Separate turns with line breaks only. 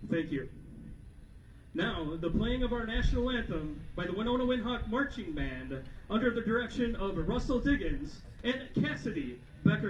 Thank you. Now, the playing of our national anthem by the Winona Windhawk Marching Band under the direction of Russell Diggins and Cassidy Becker